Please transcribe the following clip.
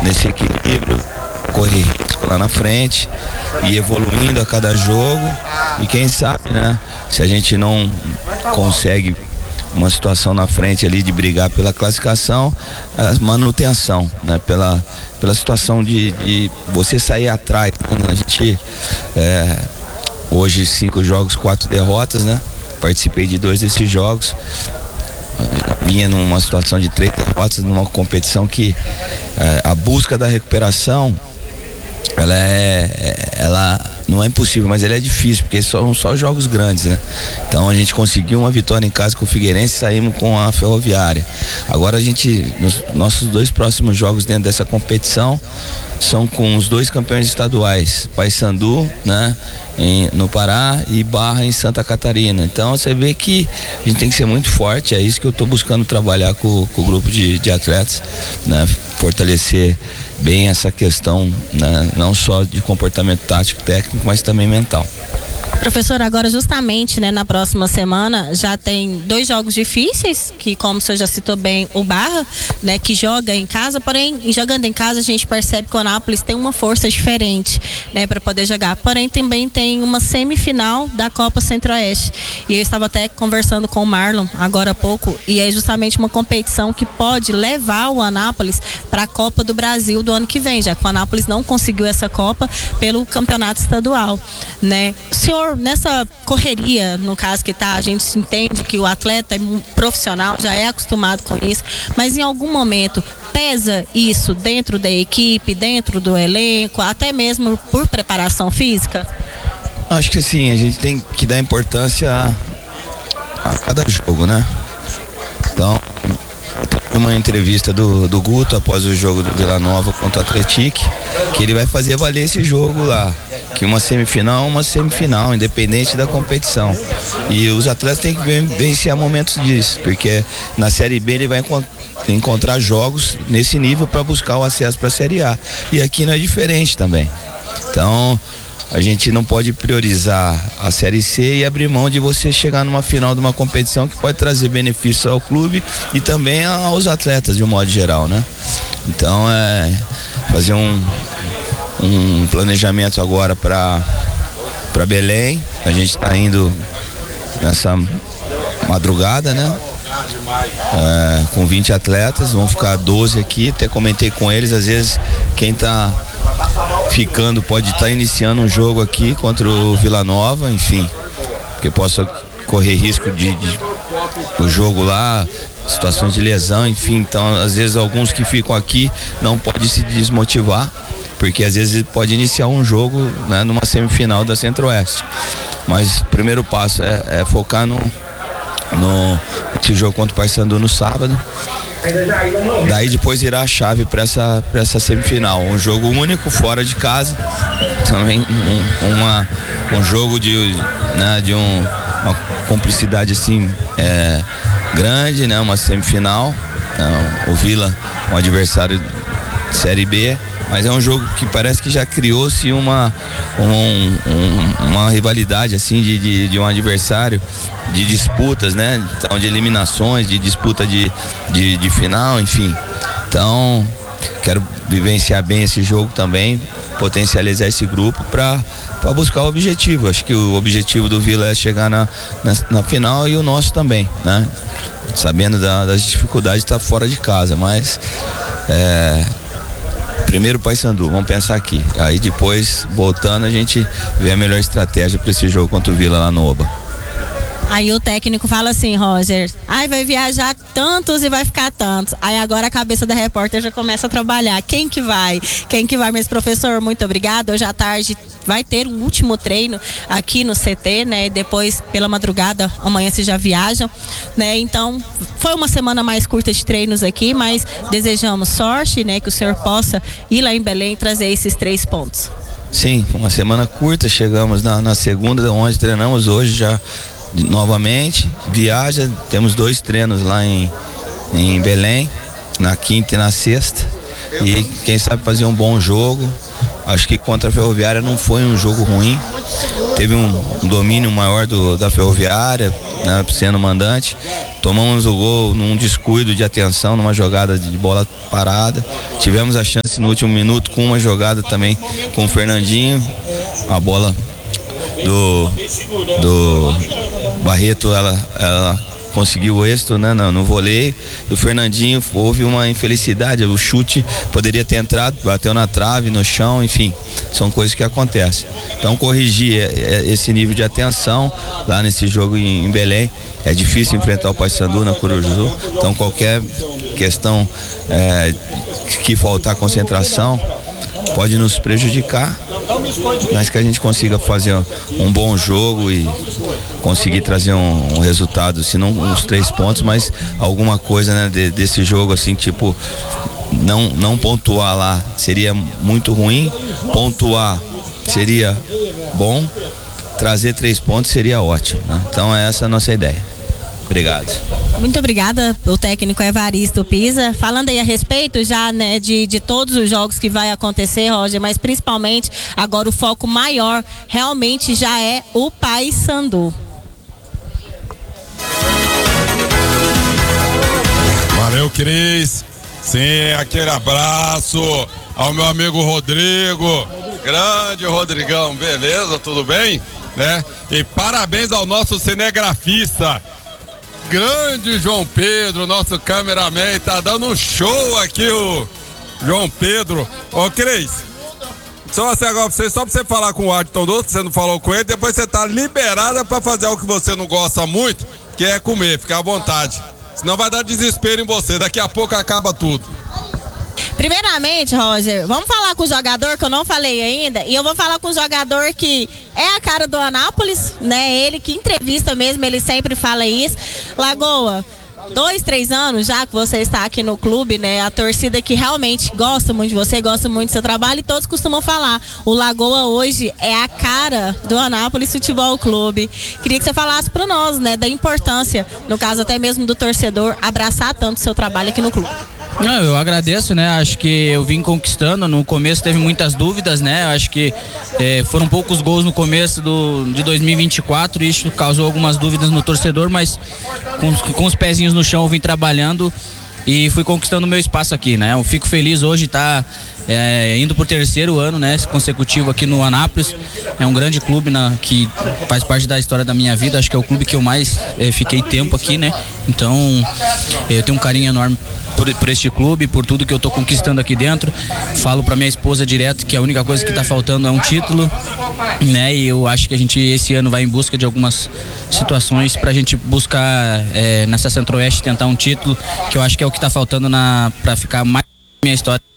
nesse equilíbrio, correr risco lá na frente e evoluindo a cada jogo. E quem sabe, né, se a gente não consegue uma situação na frente ali de brigar pela classificação, a manutenção, né, pela situação de você sair atrás. A gente hoje 5 jogos, 4 derrotas, né? Participei de 2 desses jogos. Vinha numa situação de 3 derrotas numa competição que a busca da recuperação ela não é impossível, mas ela é difícil, porque são só jogos grandes, né? Então a gente conseguiu uma vitória em casa com o Figueirense, saímos com a Ferroviária. Agora nossos 2 próximos jogos dentro dessa competição são com os 2 campeões estaduais, Paysandu, né, no Pará, e Barra em Santa Catarina. Então você vê que a gente tem que ser muito forte. É isso que eu estou buscando trabalhar com o grupo de atletas, né, fortalecer bem essa questão, né, não só de comportamento tático, técnico, mas também mental. Professor, agora justamente, né, na próxima semana já tem 2 jogos difíceis, que como o senhor já citou bem, o Barra, né, que joga em casa, porém, jogando em casa a gente percebe que o Anápolis tem uma força diferente, né, para poder jogar, porém também tem uma semifinal da Copa Centro-Oeste, e eu estava até conversando com o Marlon agora há pouco, e é justamente uma competição que pode levar o Anápolis para a Copa do Brasil do ano que vem, já que o Anápolis não conseguiu essa Copa pelo campeonato estadual, né? O senhor, nessa correria, no caso que tá, a gente entende que o atleta é profissional, já é acostumado com isso, mas em algum momento pesa isso dentro da equipe, dentro do elenco, até mesmo por preparação física? Acho que sim, a gente tem que dar importância a cada jogo, né? Então, uma entrevista do Guto após o jogo do Vila Nova contra o Atlético, que ele vai fazer valer esse jogo lá, que uma semifinal, independente da competição. E os atletas têm que vencer momentos disso, porque na Série B ele vai encontrar jogos nesse nível para buscar o acesso para a Série A. E aqui não é diferente também. Então, a gente não pode priorizar a Série C e abrir mão de você chegar numa final de uma competição que pode trazer benefícios ao clube e também aos atletas de um modo geral, né? Então fazer um planejamento agora para Belém. A gente está indo nessa madrugada, né? Com 20 atletas, vão ficar 12 aqui. Até comentei com eles, às vezes quem está ficando pode estar iniciando um jogo aqui contra o Vila Nova, enfim, porque possa correr risco de o jogo lá, situações de lesão, enfim. Então às vezes alguns que ficam aqui não podem se desmotivar, porque às vezes pode iniciar um jogo, né, numa semifinal da Centro-Oeste. Mas o primeiro passo é focar nesse jogo contra o Paysandu no sábado. Daí depois irá a chave para essa semifinal, um jogo único fora de casa, também um jogo de uma cumplicidade assim grande, né? Uma semifinal, o Vila, um adversário de Série B, mas é um jogo que parece que já criou-se uma rivalidade assim de um adversário, de disputas, né? Então, de eliminações, de disputa de final, enfim. Então, quero vivenciar bem esse jogo também, potencializar esse grupo para buscar o objetivo. Acho que o objetivo do Vila é chegar na final e o nosso também, né? Sabendo das dificuldades de estar fora de casa, mas primeiro Paysandu, vamos pensar aqui. Aí depois, voltando, a gente vê a melhor estratégia para esse jogo contra o Vila lá no Oba. Aí o técnico fala assim, Roger, vai viajar tantos e vai ficar tantos. Aí agora a cabeça da repórter já começa a trabalhar. Quem que vai? Mas professor, muito obrigado. Hoje à tarde vai ter um último treino aqui no CT, né? E depois, pela madrugada, amanhã vocês já viajam, né? Então, foi uma semana mais curta de treinos aqui, mas desejamos sorte, né? Que o senhor possa ir lá em Belém e trazer esses 3 pontos. Sim, uma semana curta, chegamos na segunda, onde treinamos hoje já novamente, viaja, temos 2 treinos lá em Belém, na quinta e na sexta, e quem sabe fazer um bom jogo. Acho que contra a Ferroviária não foi um jogo ruim, teve um domínio maior da Ferroviária, né, sendo mandante. Tomamos o gol num descuido de atenção, numa jogada de bola parada. Tivemos a chance no último minuto com uma jogada também com o Fernandinho. A bola do Barreto, ela conseguiu o êxito, né, no voleio. E o Fernandinho, houve uma infelicidade, o chute poderia ter entrado, bateu na trave, no chão, enfim, são coisas que acontecem. Então corrigir esse nível de atenção lá nesse jogo em Belém. É difícil enfrentar o Paysandu na Curuzu, então qualquer questão que faltar concentração pode nos prejudicar, mas que a gente consiga fazer um bom jogo e conseguir trazer um resultado, se não uns 3 pontos, mas alguma coisa, né, desse jogo, assim, tipo, não pontuar lá seria muito ruim, pontuar seria bom, trazer 3 pontos seria ótimo, né? Então essa é a nossa ideia. Obrigado. Muito obrigada, o técnico Evaristo Pisa. Falando aí a respeito já, né, de todos os jogos que vai acontecer, Roger, mas principalmente agora o foco maior realmente já é o Paysandu. Valeu, Cris. Sim, aquele abraço ao meu amigo Rodrigo. Grande Rodrigão, beleza? Tudo bem? Né? E parabéns ao nosso cinegrafista. Grande João Pedro, nosso cameraman, tá dando um show aqui, o João Pedro. Ô, Cris, só pra você falar com o Adton Doce, você não falou com ele, depois você tá liberada pra fazer algo que você não gosta muito, que é comer, ficar à vontade. Senão vai dar desespero em você, daqui a pouco acaba tudo. Primeiramente, Roger, vamos falar com o jogador que eu não falei ainda, e eu vou falar com o jogador que é a cara do Anápolis, né? Ele que entrevista mesmo, ele sempre fala isso. Lagoa, 2, 3 anos já que você está aqui no clube, né? A torcida que realmente gosta muito de você, gosta muito do seu trabalho, e todos costumam falar, o Lagoa hoje é a cara do Anápolis Futebol Clube. Queria que você falasse para nós, né, da importância, no caso até mesmo do torcedor, abraçar tanto o seu trabalho aqui no clube. Não, eu agradeço, né? Acho que eu vim conquistando. No começo teve muitas dúvidas, né? Acho que foram poucos gols no começo de 2024 e isso causou algumas dúvidas no torcedor, mas com os pezinhos no chão eu vim trabalhando e fui conquistando o meu espaço aqui, né? Eu fico feliz hoje estar indo por 3º ano, né, consecutivo aqui no Anápolis. É um grande clube que faz parte da história da minha vida. Acho que é o clube que eu mais fiquei tempo aqui, né? Então eu tenho um carinho enorme por este clube, por tudo que eu tô conquistando aqui dentro. Falo pra minha esposa direto que a única coisa que tá faltando é um título, né? E eu acho que a gente esse ano vai em busca de algumas situações pra gente buscar nessa Centro-Oeste tentar um título, que eu acho que é o que tá faltando pra ficar mais minha história